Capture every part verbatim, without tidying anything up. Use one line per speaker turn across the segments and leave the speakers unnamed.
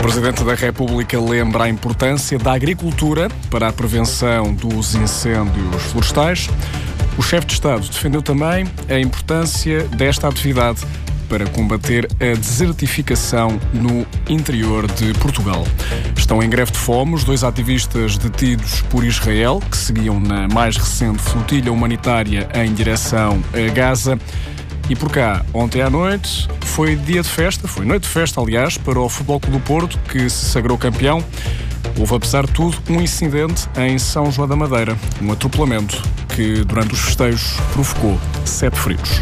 Presidente da República lembra a importância da agricultura para a prevenção dos incêndios florestais. O chefe de Estado defendeu também a importância desta atividade para combater a desertificação no interior de Portugal. Estão em greve de fome os dois ativistas detidos por Israel, que seguiam na mais recente flotilha humanitária em direção a Gaza. E por cá, ontem à noite, foi dia de festa, foi noite de festa, aliás, para o Futebol Clube do Porto, que se sagrou campeão. Houve, apesar de tudo, um incidente em São João da Madeira, um atropelamento que, durante os festejos, provocou sete feridos.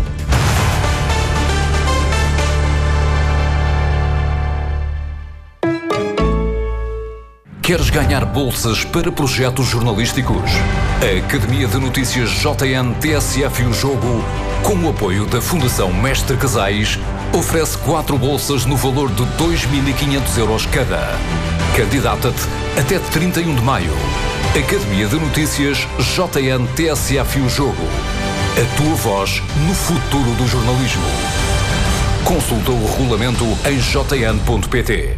Queres ganhar bolsas para projetos jornalísticos? A Academia de Notícias J N T S F e o Jogo, com o apoio da Fundação Mestre Casais, oferece quatro bolsas no valor de dois mil e quinhentos euros cada. Candidata-te até trinta e um de maio. Academia de Notícias J N T S F e o Jogo. A tua voz no futuro do jornalismo. Consulta o regulamento em j n ponto p t.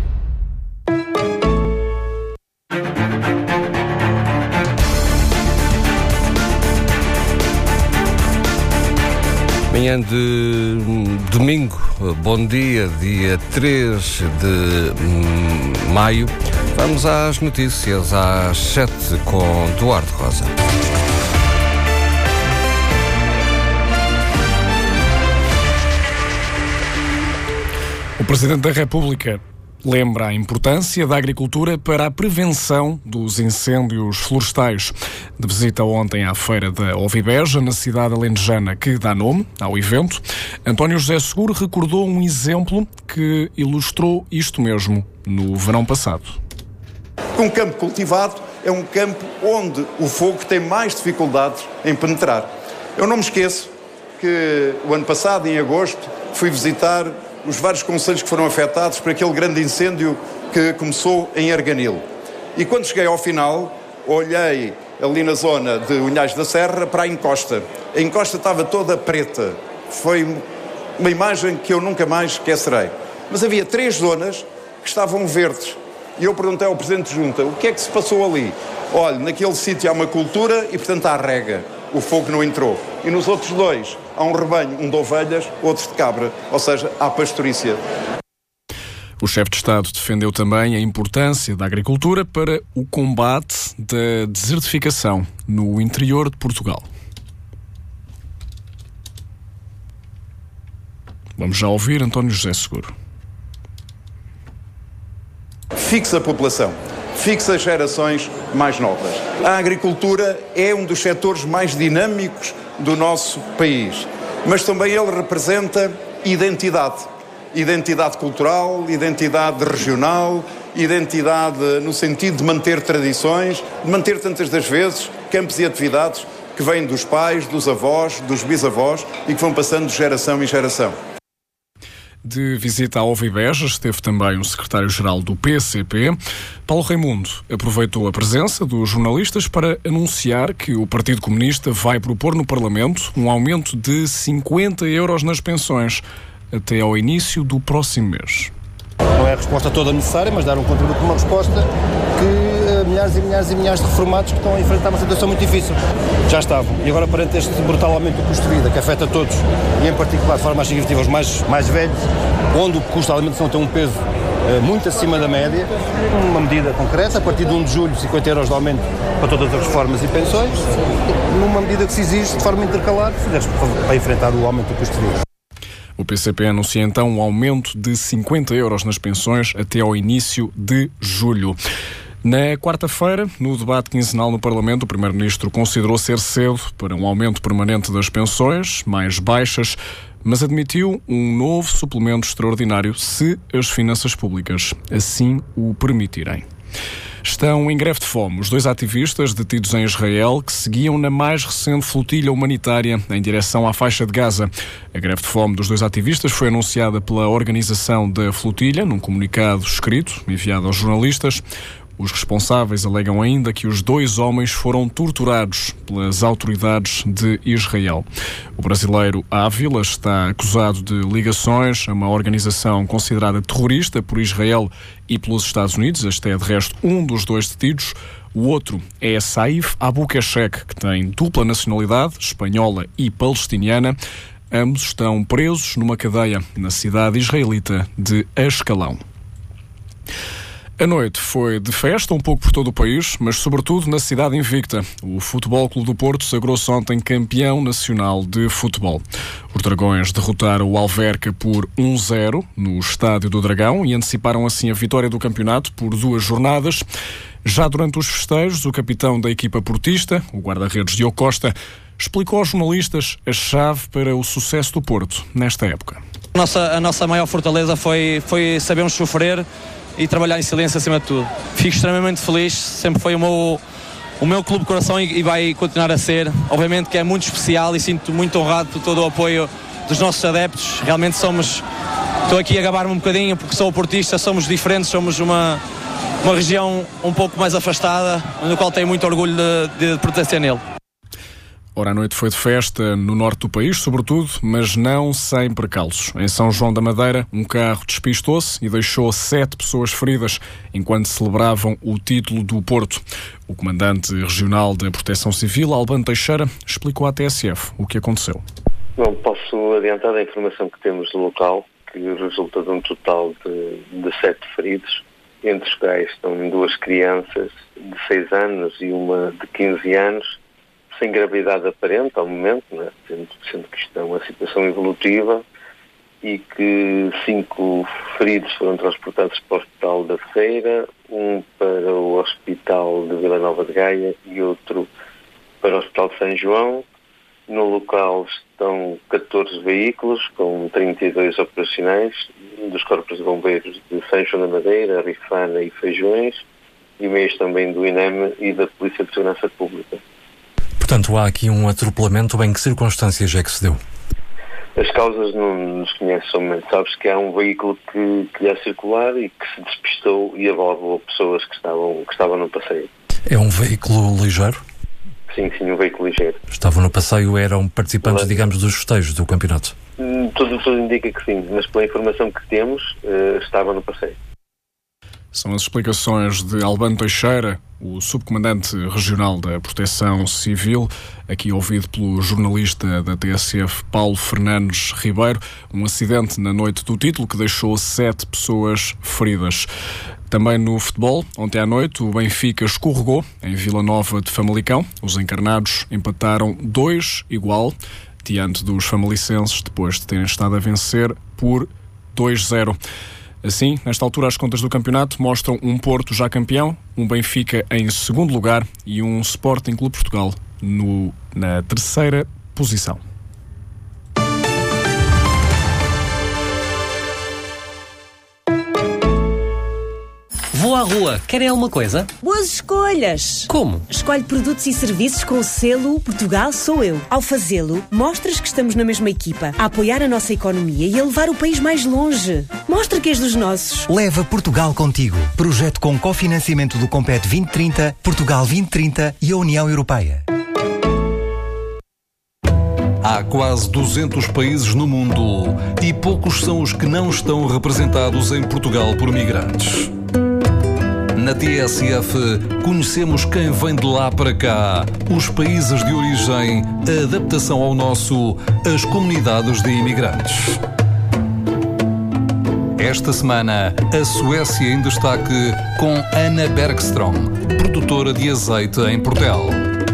Manhã de domingo, bom dia, dia três de maio. Vamos às notícias às sete com Duarte Rosa.
O Presidente da República lembra a importância da agricultura para a prevenção dos incêndios florestais. De visita ontem à Feira da Ovibeja, na cidade alentejana que dá nome ao evento, António José Seguro recordou um exemplo que ilustrou isto mesmo no verão passado.
Um campo cultivado é um campo onde o fogo tem mais dificuldades em penetrar. Eu não me esqueço que o ano passado, em agosto, fui visitar os vários concelhos que foram afetados por aquele grande incêndio que começou em Arganil. E quando cheguei ao final, olhei ali na zona de Unhais da Serra para a encosta. A encosta estava toda preta. Foi uma imagem que eu nunca mais esquecerei. Mas havia três zonas que estavam verdes. E eu perguntei ao Presidente de Junta, o que é que se passou ali? Olha, naquele sítio há uma cultura e, portanto, há rega. O fogo não entrou. E nos outros dois, há um rebanho, um de ovelhas, outro de cabra, ou seja, há pastorícia.
O chefe de Estado defendeu também a importância da agricultura para o combate da desertificação no interior de Portugal. Vamos já ouvir António José Seguro.
Fixa a população, fixa as gerações mais novas. A agricultura é um dos setores mais dinâmicos do nosso país, mas também ele representa identidade. Identidade cultural, identidade regional, identidade no sentido de manter tradições, de manter tantas das vezes campos e atividades que vêm dos pais, dos avós, dos bisavós e que vão passando de geração em geração.
De visita à Ovibeja esteve também o secretário-geral do P C P. Paulo Raimundo aproveitou a presença dos jornalistas para anunciar que o Partido Comunista vai propor no Parlamento um aumento de cinquenta euros nas pensões até ao início do próximo mês.
Não é a resposta toda necessária, mas dar um contributo para uma resposta que uh, milhares e milhares e milhares de reformados que estão a enfrentar uma situação muito difícil já estavam. E agora, perante este brutal aumento do custo de vida, que afeta todos, e em particular de forma mais significativa os mais, mais velhos, onde o custo da alimentação tem um peso uh, muito acima da média, uma medida concreta, a partir de primeiro de julho, cinquenta euros de aumento para todas as reformas e pensões, numa medida que se exige de forma intercalar para enfrentar o aumento do custo de vida.
O P C P anuncia então um aumento de cinquenta euros nas pensões até ao início de julho. Na quarta-feira, no debate quinzenal no Parlamento, o Primeiro-Ministro considerou ser cedo para um aumento permanente das pensões mais baixas, mas admitiu um novo suplemento extraordinário se as finanças públicas assim o permitirem. Estão em greve de fome os dois ativistas detidos em Israel que seguiam na mais recente flotilha humanitária em direção à faixa de Gaza. A greve de fome dos dois ativistas foi anunciada pela organização da flotilha num comunicado escrito enviado aos jornalistas. Os responsáveis alegam ainda que os dois homens foram torturados pelas autoridades de Israel. O brasileiro Ávila está acusado de ligações a uma organização considerada terrorista por Israel e pelos Estados Unidos. Este é, de resto, um dos dois detidos. O outro é Saif Abu-Kashek, que tem dupla nacionalidade, espanhola e palestiniana. Ambos estão presos numa cadeia na cidade israelita de Ascalão. A noite foi de festa um pouco por todo o país, mas sobretudo na cidade invicta. O Futebol Clube do Porto sagrou-se ontem campeão nacional de futebol. Os Dragões derrotaram o Alverca por um zero no Estádio do Dragão e anteciparam assim a vitória do campeonato por duas jornadas. Já durante os festejos, o capitão da equipa portista, o guarda-redes Diogo Costa, explicou aos jornalistas a chave para o sucesso do Porto nesta época.
A nossa, a nossa maior fortaleza foi, foi sabermos sofrer e trabalhar em silêncio acima de tudo. Fico extremamente feliz, sempre foi o meu, o meu clube de coração e, e vai continuar a ser. Obviamente que é muito especial e sinto muito honrado por todo o apoio dos nossos adeptos. Realmente somos, estou aqui a gabar-me um bocadinho porque sou portista, somos diferentes, somos uma, uma região um pouco mais afastada, no qual tenho muito orgulho de, de pertencer nele.
Ora, a noite foi de festa no norte do país, sobretudo, mas não sem percalços. Em São João da Madeira, um carro despistou-se e deixou sete pessoas feridas enquanto celebravam o título do Porto. O comandante regional da Proteção Civil, Albano Teixeira, explicou à T S F o que aconteceu.
Não posso adiantar a informação que temos do local, que resulta de um total de, de sete feridos, entre os quais estão duas crianças de seis anos e uma de quinze anos, sem gravidade aparente ao momento, né? sendo, sendo que isto é uma situação evolutiva, e que cinco feridos foram transportados para o Hospital da Feira, um para o Hospital de Vila Nova de Gaia e outro para o Hospital de São João. No local estão catorze veículos, com trinta e dois operacionais, dos Corpos de Bombeiros de São João da Madeira, Rifana e Feijões, e meios também do I N E M e da Polícia de Segurança Pública.
Portanto, há aqui um atropelamento. Em que circunstâncias é que se deu?
As causas não nos conhecem somente. Sabes que há um veículo que, que ia circular e que se despistou e abalou pessoas que estavam, que estavam no passeio.
É um veículo ligeiro?
Sim, sim, um veículo ligeiro.
Estavam no passeio, eram participantes, digamos, dos festejos do campeonato?
Tudo, tudo indica que sim, mas pela informação que temos, uh, estava no passeio.
São as explicações de Albano Teixeira, o subcomandante regional da Proteção Civil, aqui ouvido pelo jornalista da T S F, Paulo Fernandes Ribeiro. Um acidente na noite do título que deixou sete pessoas feridas. Também no futebol, ontem à noite, o Benfica escorregou em Vila Nova de Famalicão. Os encarnados empataram dois igual diante dos famalicenses, depois de terem estado a vencer por dois zero. Assim, nesta altura, as contas do campeonato mostram um Porto já campeão, um Benfica em segundo lugar e um Sporting Clube Portugal no, na terceira posição.
Vou à rua. Querem alguma coisa?
Boas escolhas!
Como?
Escolhe produtos e serviços com o selo Portugal Sou Eu. Ao fazê-lo, mostras que estamos na mesma equipa, a apoiar a nossa economia e a levar o país mais longe. Mostra que és dos nossos.
Leva Portugal contigo. Projeto com cofinanciamento do Compete vinte trinta, Portugal vinte trinta e a União Europeia.
Há quase duzentos países no mundo e poucos são os que não estão representados em Portugal por migrantes. Na T S F, conhecemos quem vem de lá para cá, os países de origem, a adaptação ao nosso, as comunidades de imigrantes. Esta semana, a Suécia em destaque com Anna Bergström, produtora de azeite em Portel.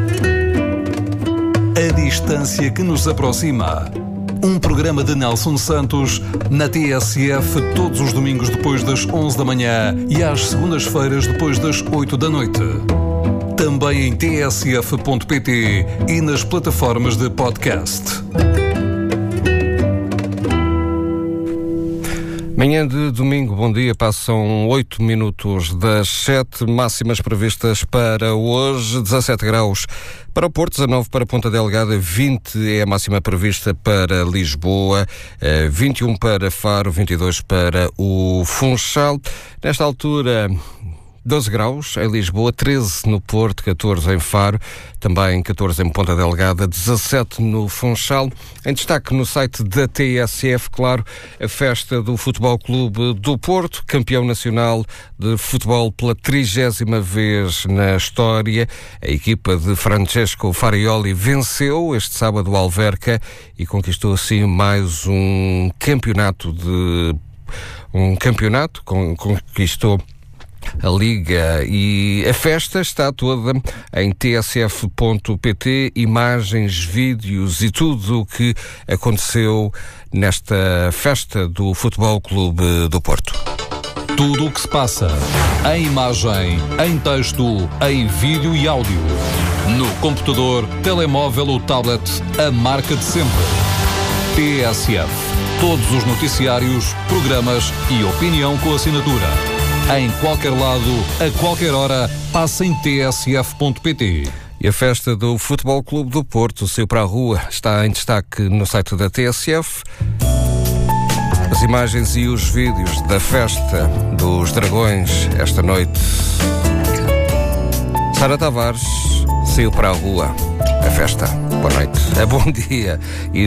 A distância que nos aproxima. Um programa de Nelson Santos na T S F todos os domingos depois das onze da manhã e às segundas-feiras depois das oito da noite. Também em t s f ponto p t e nas plataformas de podcast.
Manhã de domingo, bom dia, passam oito minutos das sete, máximas previstas para hoje, dezassete graus para o Porto, dezanove para Ponta Delgada, vinte é a máxima prevista para Lisboa, vinte e um para Faro, vinte e dois para o Funchal. Nesta altura, doze graus em Lisboa, treze no Porto, catorze em Faro, também catorze em Ponta Delgada, dezassete no Funchal. Em destaque no site da T S F, claro, a festa do Futebol Clube do Porto, campeão nacional de futebol pela trigésima vez na história. A equipa de Francesco Farioli venceu este sábado o Alverca e conquistou assim mais um campeonato de um campeonato, conquistou a Liga, e a festa está toda em t s f ponto p t, imagens, vídeos e tudo o que aconteceu nesta festa do Futebol Clube do Porto.
Tudo o que se passa, em imagem, em texto, em vídeo e áudio. No computador, telemóvel ou tablet, a marca de sempre. T S F. Todos os noticiários, programas e opinião com assinatura. Em qualquer lado, a qualquer hora, passa em t s f ponto p t.
E a festa do Futebol Clube do Porto saiu para a rua, está em destaque no site da T S F. As imagens e os vídeos da festa dos Dragões esta noite. Sara Tavares saiu para a rua. A festa. Boa noite. É bom dia. E